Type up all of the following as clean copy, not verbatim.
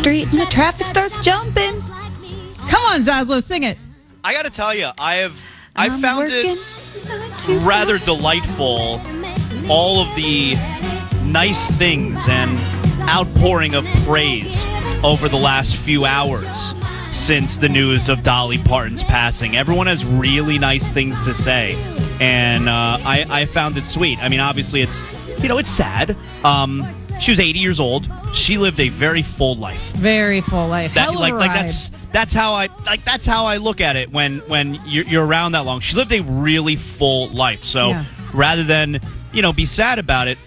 street and the traffic starts jumping. Come on, Zaslow, sing it. I got to tell you, I found it rather delightful, all of the nice things and outpouring of praise over the last few hours since the news of Dolly Parton's passing. Everyone has really nice things to say, and I found it sweet. I mean, obviously, it's sad. She was 80 years old. She lived a very full life. Very full life. That's how I look at it when you're around that long. She lived a really full life. So rather than be sad about it,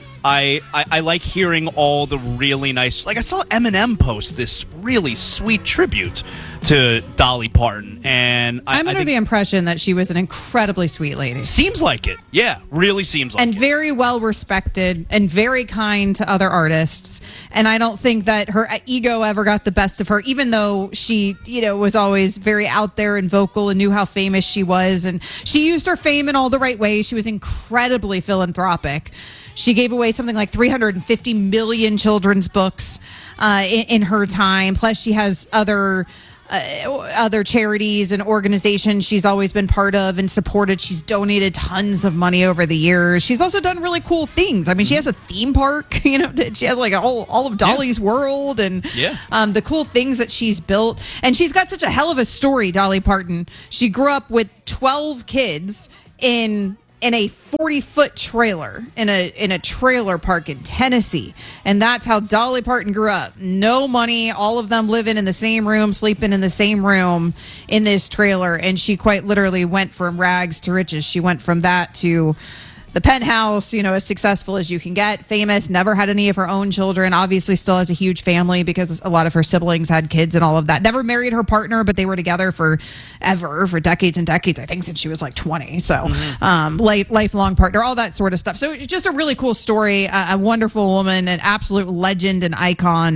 I like hearing all the really nice. Like I saw Eminem post this really sweet tribute to Dolly Parton, and I'm under the impression that she was an incredibly sweet lady. Seems like it. Yeah, really seems like it. And very well respected and very kind to other artists. And I don't think that her ego ever got the best of her, even though she, was always very out there and vocal and knew how famous she was. And she used her fame in all the right ways. She was incredibly philanthropic. She gave away something like 350 million children's books in her time. Plus, she has other charities and organizations she's always been part of and supported. She's donated tons of money over the years. She's also done really cool things. I mean, she has a theme park, she has like all of Dolly's World and the cool things that she's built. And she's got such a hell of a story, Dolly Parton. She grew up with 12 kids in a 40-foot trailer in a trailer park in Tennessee. And that's how Dolly Parton grew up. No money, all of them living in the same room, sleeping in the same room in this trailer. And she quite literally went from rags to riches. She went from that to the penthouse, as successful as you can get, famous, never had any of her own children, obviously still has a huge family because a lot of her siblings had kids and all of that. Never married her partner, but they were together for decades and decades, I think since she was like 20. So lifelong partner, all that sort of stuff. So it's just a really cool story, a wonderful woman, an absolute legend and icon.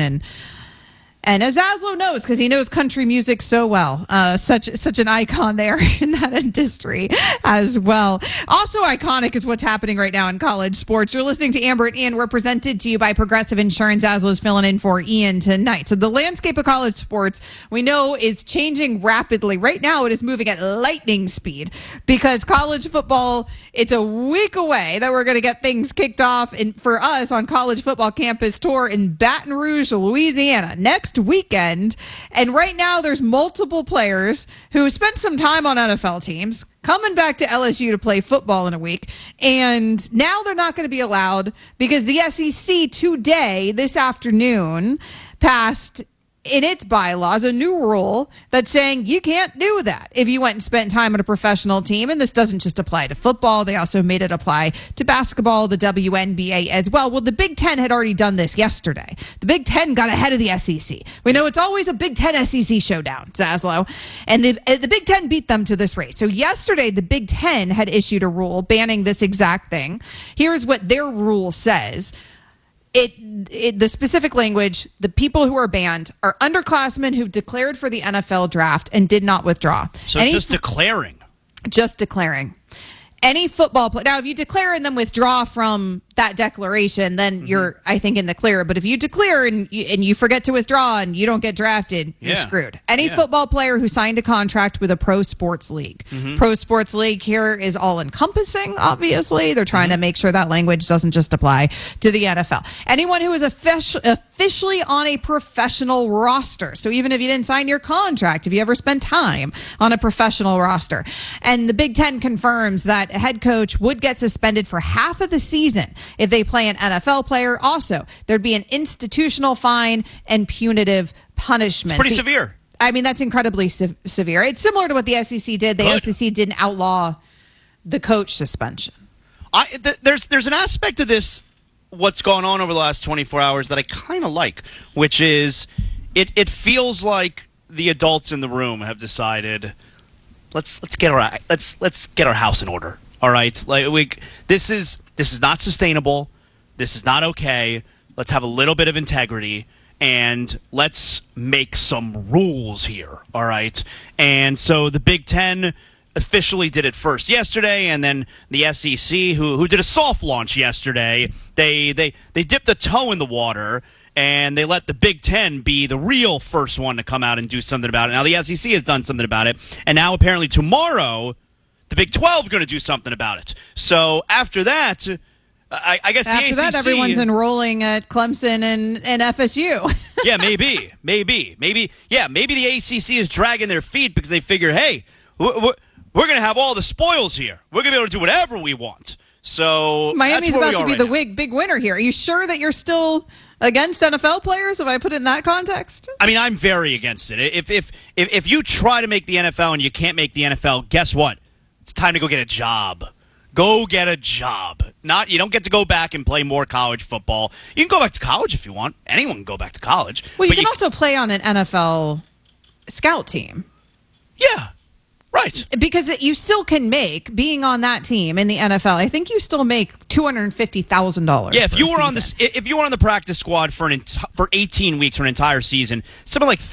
And as Zaslow knows, because he knows country music so well, such an icon there in that industry as well. Also iconic is what's happening right now in college sports. You're listening to Amber and Ian. We're presented to you by Progressive Insurance. Zaslow's filling in for Ian tonight. So the landscape of college sports, we know, is changing rapidly. Right now, it is moving at lightning speed because college football, it's a week away that we're going to get things kicked off for us on College Football Campus Tour in Baton Rouge, Louisiana, next weekend. And right now there's multiple players who spent some time on NFL teams coming back to LSU to play football in a week, and now they're not going to be allowed because the SEC today, this afternoon, passed in its bylaws a new rule that's saying you can't do that if you went and spent time on a professional team. And this doesn't just apply to football. They also made it apply to basketball, the WNBA as well. Well, the Big Ten had already done this yesterday. The Big Ten got ahead of the SEC. We know it's always a Big Ten SEC showdown, Zaslow. And the Big Ten beat them to this race. So yesterday, the Big Ten had issued a rule banning this exact thing. Here's what their rule says. The specific language, the people who are banned are underclassmen who've declared for the NFL draft and did not withdraw. So just declaring. Just declaring. Any football player. Now, if you declare and then withdraw from that declaration, then you're, I think, in the clear. But if you declare and you forget to withdraw and you don't get drafted, you're screwed. Any football player who signed a contract with a pro sports league. Pro sports league here is all-encompassing, obviously. They're trying to make sure that language doesn't just apply to the NFL. Anyone who is officially on a professional roster. So even if you didn't sign your contract, if you ever spent time on a professional roster. And the Big Ten confirms that a head coach would get suspended for half of the season if they play an NFL player. Also, there'd be an institutional fine and punitive punishment. It's pretty severe. I mean, that's incredibly severe. It's similar to what the SEC did. The SEC didn't outlaw the coach suspension. There's an aspect of this, what's gone on over the last 24 hours that I kind of like, which is it feels like the adults in the room have decided, let's get our house in order. All right, this is not sustainable. This is not okay. Let's have a little bit of integrity and let's make some rules here. All right, and so the Big Ten officially did it first yesterday, and then the SEC, who did a soft launch yesterday, they dipped a toe in the water and they let the Big Ten be the real first one to come out and do something about it. Now, the SEC has done something about it, and now apparently tomorrow, the Big 12 is going to do something about it. So after that, I guess after the ACC... that, everyone's enrolling at Clemson and FSU. Yeah, maybe. Yeah, maybe the ACC is dragging their feet because they figure, hey, we're going to have all the spoils here. We're going to be able to do whatever we want. So Miami's about to be the big winner here. Are you sure that you're still against NFL players, if I put it in that context? I mean, I'm very against it. If you try to make the NFL and you can't make the NFL, guess what? It's time to go get a job. Go get a job. You don't get to go back and play more college football. You can go back to college if you want. Anyone can go back to college. Well, you can also play on an NFL scout team. Yeah. Right. Because you still can make, being on that team in the NFL, I think you still make $250,000. Yeah, if you were on the practice squad for 18 weeks for an entire season, something like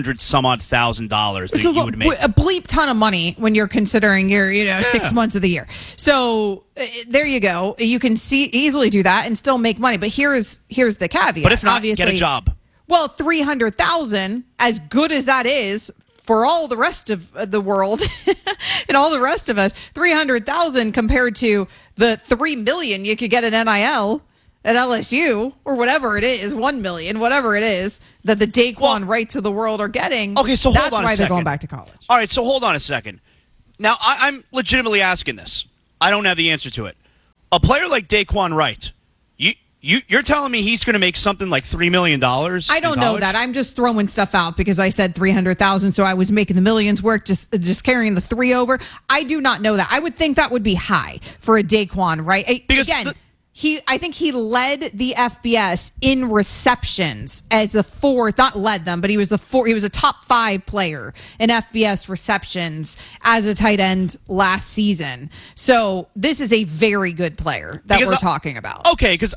$300,000 that you would make. A bleep ton of money when you're considering your 6 months of the year. So there you go. You can easily do that and still make money. But here's the caveat. But if not, obviously, get a job. Well, $300,000, as good as that is, for all the rest of the world and all the rest of us, $300,000 compared to the $3 million you could get at NIL at LSU or whatever it is, $1 million, whatever it is that the Daquan Wrights of the world are getting. Okay, so that's why they're going back to college. All right, so hold on a second. Now I'm legitimately asking this. I don't have the answer to it. A player like Daquan Wright, You're telling me he's going to make something like $3 million? I don't know that. I'm just throwing stuff out because I said $300,000, so I was making the millions work, just carrying the 3 over. I do not know that. I would think that would be high for a Daquan, right? Because again, I think he led the FBS in receptions as the fourth, not led them, but he was a top 5 player in FBS receptions as a tight end last season. So this is a very good player that we're talking about. Okay, because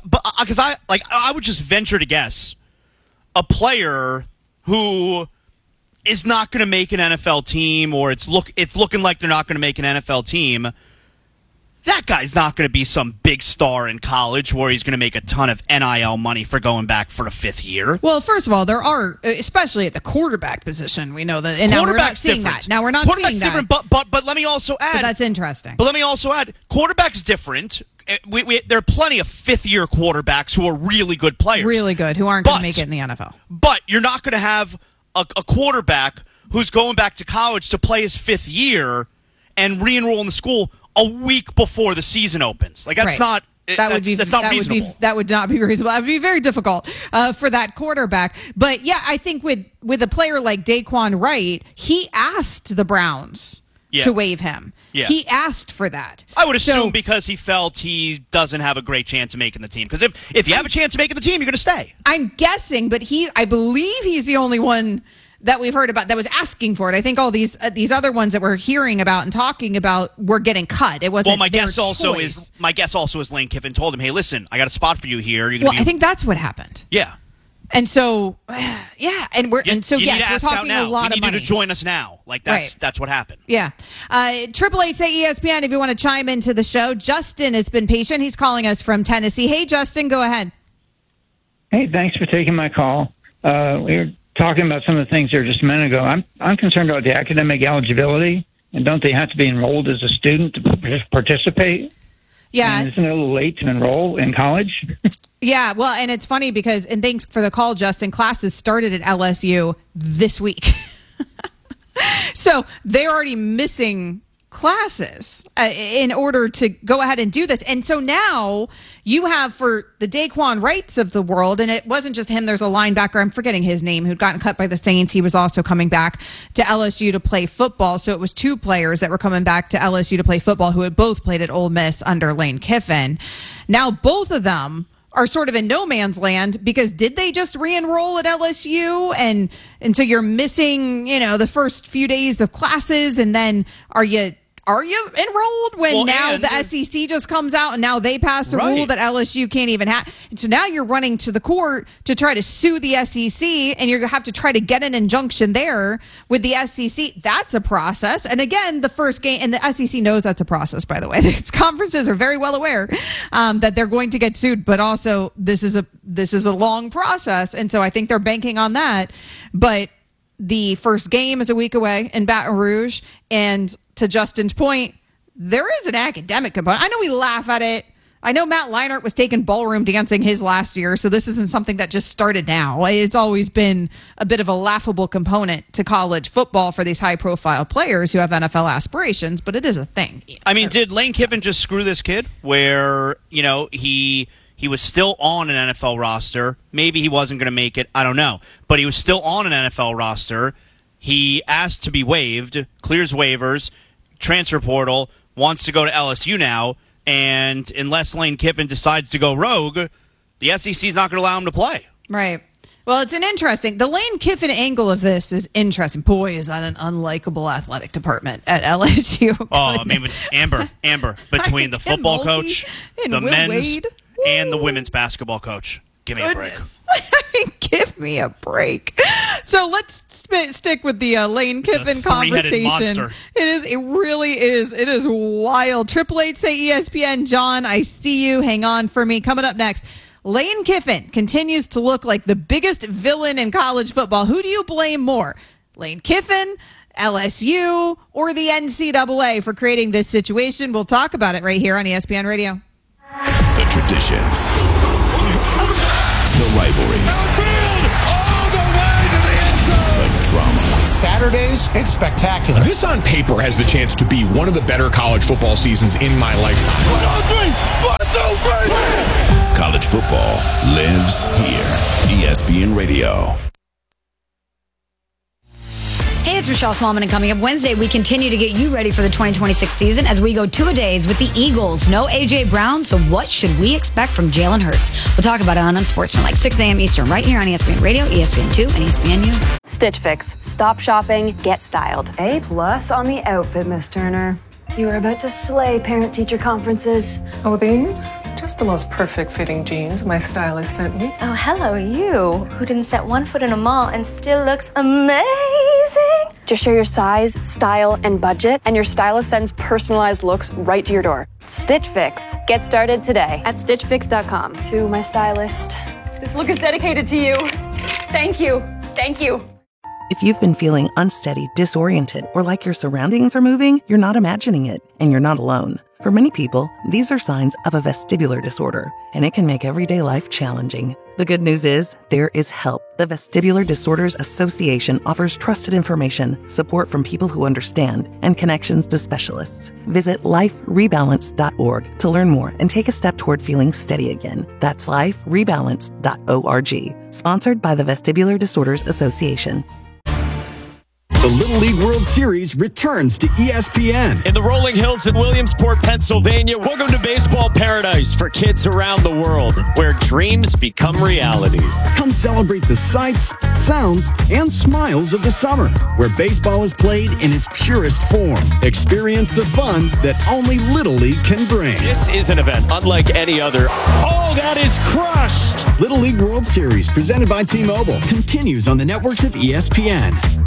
I would just venture to guess a player who is not going to make an NFL team, or it's looking like they're not going to make an NFL team. That guy's not going to be some big star in college where he's going to make a ton of NIL money for going back for a 5th year. Well, first of all, there are, especially at the quarterback position, we know that. And now we're not seeing that. Now we're not seeing that. Different, but let me also add. But that's interesting. But let me also add, quarterback's different. There are plenty of 5th-year quarterbacks who are really good players. Really good, who aren't going to make it in the NFL. But you're not going to have a quarterback who's going back to college to play his 5th year and re-enroll in the school a week before the season opens. Like, that's not... That's not reasonable. That would not be reasonable. That would be very difficult for that quarterback. But yeah, I think with a player like Daquan Wright, he asked the Browns to waive him. Yeah. He asked for that. I would assume because he felt he doesn't have a great chance of making the team. Because if you have a chance of making the team, you're going to stay. I'm guessing, but I believe he's the only one that we've heard about that was asking for it. I think all these other ones that we're hearing about and talking about were getting cut. It wasn't. Well, my guess also is Lane Kiffin told him, "Hey, listen, I got a spot for you here." I think that's what happened. Yeah. And so, yeah, and we're talking a lot of money. You need to join us now. Like that's what happened. Yeah. 888 say ESPN if you want to chime into the show. Justin has been patient. He's calling us from Tennessee. Hey, Justin, go ahead. Hey, thanks for taking my call. We were talking about some of the things there just a minute ago. I'm concerned about the academic eligibility, and don't they have to be enrolled as a student to participate? Yeah. And isn't it a little late to enroll in college? Yeah, well, and it's funny because, and thanks for the call, Justin, classes started at LSU this week. So they're already missing classes in order to go ahead and do this. And so now you have, for the Daquan Wrights of the world, and it wasn't just him, there's a linebacker, I'm forgetting his name, who'd gotten cut by the Saints. He was also coming back to LSU to play football. So it was 2 players that were coming back to LSU to play football who had both played at Ole Miss under Lane Kiffin. Now both of them are sort of in no man's land because did they just re-enroll at LSU? And so you're missing, the first few days of classes, and then are you are you enrolled when the SEC just comes out and now they pass a rule that LSU can't even have? And so now you're running to the court to try to sue the SEC, and you're going to have to try to get an injunction there with the SEC. That's a process. And again, the first game, and the SEC knows that's a process, by the way. Its conferences are very well aware that they're going to get sued, but also this is a long process. And so I think they're banking on that. But the first game is a week away in Baton Rouge, and to Justin's point, there is an academic component. I know we laugh at it. I know Matt Leinart was taking ballroom dancing his last year, so this isn't something that just started now. It's always been a bit of a laughable component to college football for these high-profile players who have NFL aspirations, but it is a thing. I mean, did Lane Kiffin just screw this kid where, he was still on an NFL roster? Maybe he wasn't going to make it. I don't know. But he was still on an NFL roster. He asked to be waived, clears waivers, transfer portal, wants to go to LSU now, and unless Lane Kiffin decides to go rogue, the SEC's not going to allow him to play. Right. Well, it's the Lane Kiffin angle of this is interesting. Boy, is that an unlikable athletic department at LSU. Oh, I mean, with Amber, between the football coach, the men's, Wade. And the women's basketball coach. Give me a break. Give me a break. So let's stick with the Lane Kiffin conversation. It really is. It is wild. 888 say ESPN. John, I see you. Hang on for me. Coming up next, Lane Kiffin continues to look like the biggest villain in college football. Who do you blame more? Lane Kiffin, LSU, or the NCAA for creating this situation? We'll talk about it right here on ESPN Radio. The traditions, the rivalries, all the way to the end zone. The drama. Saturdays, it's spectacular. This on paper has the chance to be one of the better college football seasons in my lifetime. 1, 2, 3. College football lives here. ESPN Radio. Hey, it's Rochelle Smallman, and coming up Wednesday, we continue to get you ready for the 2026 season as we go two-a-days with the Eagles. No A.J. Brown, so what should we expect from Jalen Hurts? We'll talk about it on Unsportsmanlike, 6 a.m. Eastern, right here on ESPN Radio, ESPN2, and ESPNU. Stitch Fix. Stop shopping, get styled. A+ on the outfit, Miss Turner. You are about to slay parent-teacher conferences. Oh, these? Just the most perfect fitting jeans my stylist sent me. Oh, hello, you, who didn't set one foot in a mall and still looks amazing. Just share your size, style, and budget, and your stylist sends personalized looks right to your door. Stitch Fix. Get started today at StitchFix.com. To my stylist, this look is dedicated to you. Thank you. Thank you. If you've been feeling unsteady, disoriented, or like your surroundings are moving, you're not imagining it, and you're not alone. For many people, these are signs of a vestibular disorder, and it can make everyday life challenging. The good news is, there is help. The Vestibular Disorders Association offers trusted information, support from people who understand, and connections to specialists. Visit liferebalance.org to learn more and take a step toward feeling steady again. That's liferebalance.org. Sponsored by the Vestibular Disorders Association. The Little League World Series returns to ESPN. In the rolling hills in Williamsport, Pennsylvania, welcome to baseball paradise for kids around the world, where dreams become realities. Come celebrate the sights, sounds, and smiles of the summer, where baseball is played in its purest form. Experience the fun that only Little League can bring. This is an event unlike any other. Oh, that is crushed! Little League World Series, presented by T-Mobile, continues on the networks of ESPN.